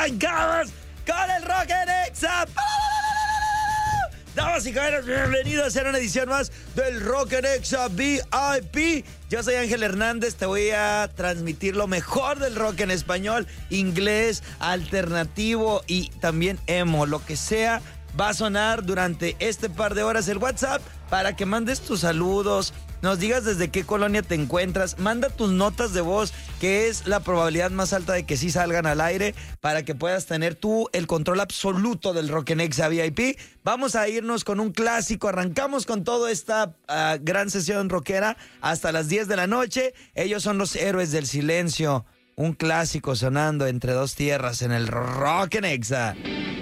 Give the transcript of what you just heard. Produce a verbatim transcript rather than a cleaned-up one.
arrancamos con el Rock en Exa. Damas y caballeros, bienvenidos a una edición más del Rock en Exa V I P. Yo soy Ángel Hernández, te voy a transmitir lo mejor del rock en español, inglés, alternativo y también emo, lo que sea. Va a sonar durante este par de horas el WhatsApp para que mandes tus saludos, nos digas desde qué colonia te encuentras, manda tus notas de voz, que es la probabilidad más alta de que sí salgan al aire, para que puedas tener tú el control absoluto del Rock en Exa V I P. Vamos a irnos con un clásico, arrancamos con toda esta uh, gran sesión rockera hasta las diez de la noche. Ellos son los Héroes del Silencio, un clásico sonando entre dos tierras en el Rock en Exa.